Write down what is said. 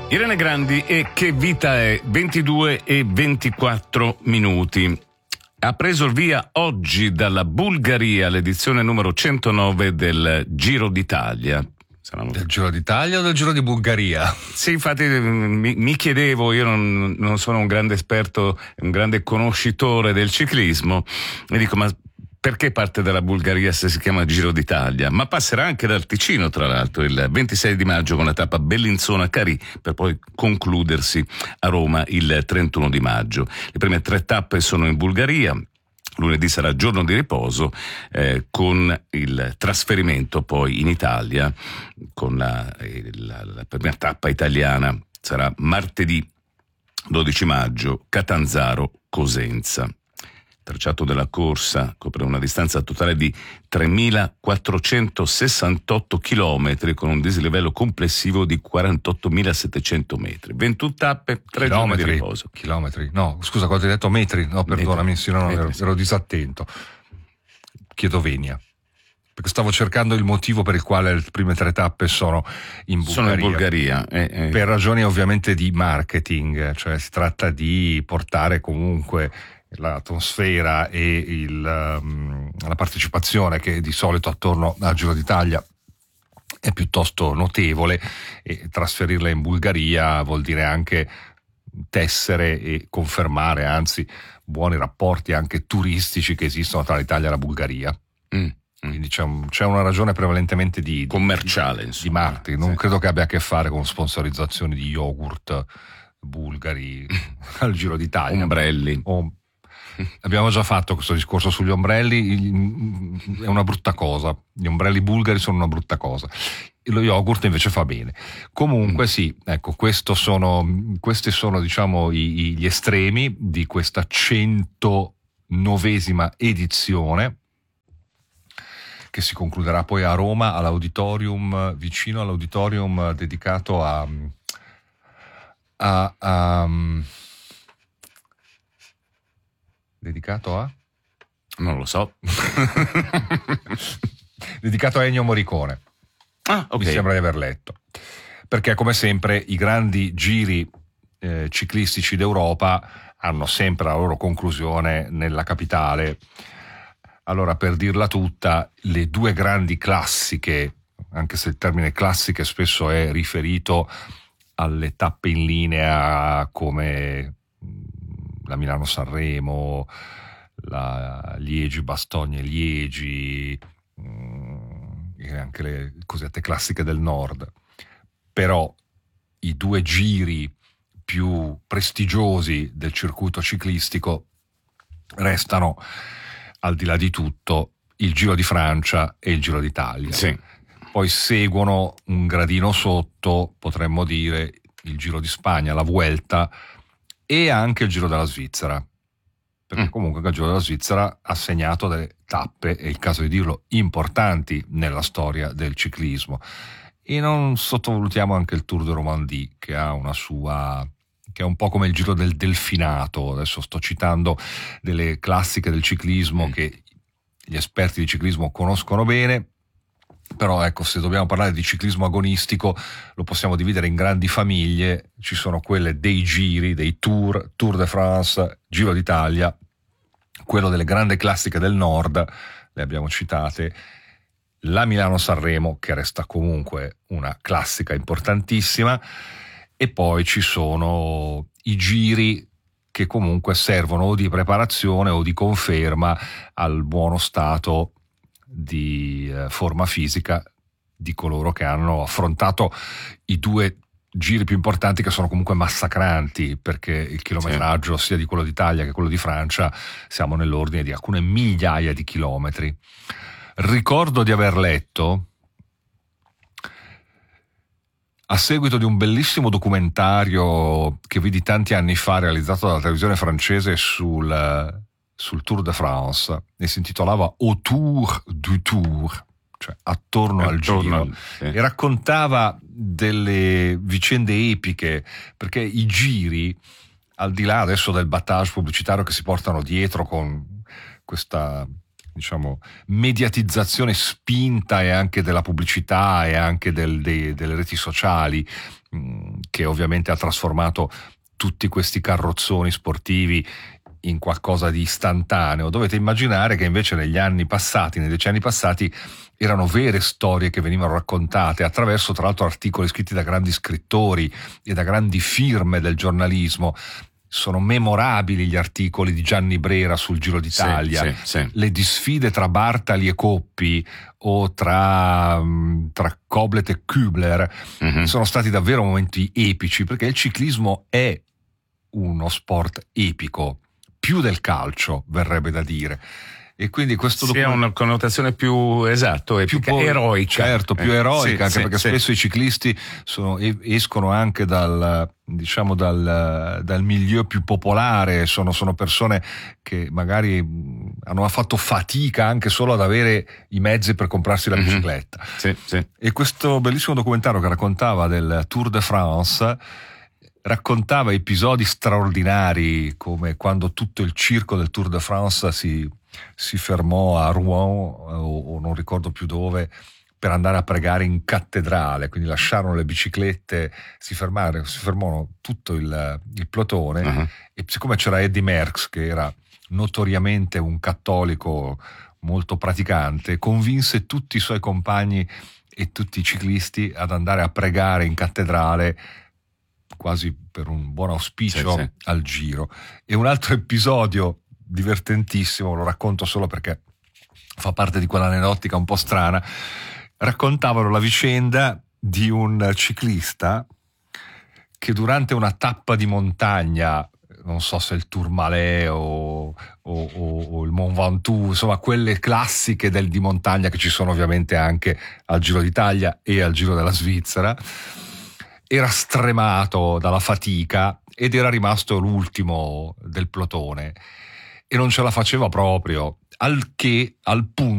Irene Grandi e Che vita è, 22:24. Ha preso il via oggi dalla Bulgaria l'edizione numero 109 del Giro d'Italia. Del Giro d'Italia o del Giro di Bulgaria? Sì, infatti mi chiedevo, io non sono un grande esperto, un grande conoscitore del ciclismo, e dico, ma perché parte dalla Bulgaria se si chiama Giro d'Italia? Ma passerà anche dal Ticino, tra l'altro, il 26 di maggio con la tappa Bellinzona-Carì, per poi concludersi a Roma il 31 di maggio. Le prime 3 tappe sono in Bulgaria. Lunedì sarà giorno di riposo, con il trasferimento poi in Italia, con la prima tappa italiana sarà martedì 12 maggio, Catanzaro-Cosenza. Il tracciato della corsa copre una distanza totale di 3.468 chilometri con un dislivello complessivo di 48.700 metri. 21 tappe, 3 giorni di riposo. Chilometri? No, scusa, quando hai detto metri? No, perdonami, sì, no, ero disattento. Chiedo venia. Perché stavo cercando il motivo per il quale le prime 3 tappe sono in Bulgaria. Sono in Bulgaria. Per ragioni ovviamente di marketing, cioè si tratta di portare comunque l'atmosfera e la partecipazione che di solito attorno al Giro d'Italia è piuttosto notevole, e trasferirla in Bulgaria vuol dire anche tessere e confermare, anzi, buoni rapporti anche turistici che esistono tra l'Italia e la Bulgaria. Quindi c'è una ragione prevalentemente di commerciale, di marketing. Non credo che abbia a che fare con sponsorizzazioni di yogurt bulgari al Giro d'Italia. Ombrelli. Abbiamo già fatto questo discorso sugli ombrelli, è una brutta cosa. Gli ombrelli bulgari sono una brutta cosa. Lo yogurt invece fa bene. Comunque sì, ecco, questi sono diciamo gli estremi di questa 109esima edizione, che si concluderà poi a Roma all'auditorium, vicino all'auditorium dedicato a non lo so. Dedicato a Ennio Morricone. Ok. Mi sembra di aver letto. Perché come sempre i grandi giri ciclistici d'Europa hanno sempre la loro conclusione nella capitale. Allora, per dirla tutta, le 2 grandi classiche, anche se il termine classiche spesso è riferito alle tappe in linea come la Milano-Sanremo, la Liegi-Bastogne-Liegi, e anche le cosiddette classiche del nord. Però i 2 giri più prestigiosi del circuito ciclistico restano, al di là di tutto, il Giro di Francia e il Giro d'Italia. Sì. Poi seguono un gradino sotto, potremmo dire, il Giro di Spagna, la Vuelta, e anche il Giro della Svizzera, perché comunque il Giro della Svizzera ha segnato delle tappe, è il caso di dirlo, importanti nella storia del ciclismo. E non sottovalutiamo anche il Tour de Romandie, che ha una sua, che è un po' come il Giro del Delfinato. Adesso sto citando delle classiche del ciclismo che gli esperti di ciclismo conoscono bene. Però ecco, se dobbiamo parlare di ciclismo agonistico lo possiamo dividere in grandi famiglie. Ci sono quelle dei giri, dei Tour de France, Giro d'Italia, quello delle grandi classiche del nord, le abbiamo citate, la Milano-Sanremo, che resta comunque una classica importantissima, e poi ci sono i giri che comunque servono o di preparazione o di conferma al buono stato di forma fisica di coloro che hanno affrontato i 2 giri più importanti, che sono comunque massacranti, perché il chilometraggio sia di quello d'Italia che quello di Francia siamo nell'ordine di alcune migliaia di chilometri. Ricordo di aver letto, a seguito di un bellissimo documentario che vidi tanti anni fa realizzato dalla televisione francese sul Tour de France, e si intitolava Autour du Tour, cioè attorno al Giro, e raccontava delle vicende epiche, perché i giri, al di là adesso del battage pubblicitario che si portano dietro con questa, diciamo, mediatizzazione spinta, e anche della pubblicità e anche delle reti sociali, che ovviamente ha trasformato tutti questi carrozzoni sportivi in qualcosa di istantaneo. Dovete immaginare che invece nei decenni passati, erano vere storie che venivano raccontate attraverso, tra l'altro, articoli scritti da grandi scrittori e da grandi firme del giornalismo. Sono memorabili gli articoli di Gianni Brera sul Giro d'Italia, sì. Le disfide tra Bartali e Coppi o tra Koblet e Kübler. Sono stati davvero momenti epici, perché il ciclismo è uno sport epico, più del calcio, verrebbe da dire. E quindi questo ha una connotazione più epica, eroica. Certo, più eroica, anche perché spesso i ciclisti escono anche dal milieu più popolare, sono persone che magari hanno fatto fatica anche solo ad avere i mezzi per comprarsi la bicicletta. Sì. E questo bellissimo documentario che raccontava del Tour de France raccontava episodi straordinari, come quando tutto il circo del Tour de France si fermò a Rouen o non ricordo più dove, per andare a pregare in cattedrale. Quindi lasciarono le biciclette, si fermò tutto il plotone, e siccome c'era Eddy Merckx, che era notoriamente un cattolico molto praticante, convinse tutti i suoi compagni e tutti i ciclisti ad andare a pregare in cattedrale, quasi per un buon auspicio al Giro. E un altro episodio divertentissimo, lo racconto solo perché fa parte di quell'aneddotica un po' strana, raccontavano la vicenda di un ciclista che durante una tappa di montagna, non so se il Tourmalet o il Mont Ventoux, insomma quelle classiche di montagna che ci sono ovviamente anche al Giro d'Italia e al Giro della Svizzera, era stremato dalla fatica ed era rimasto l'ultimo del plotone e non ce la faceva proprio, al punto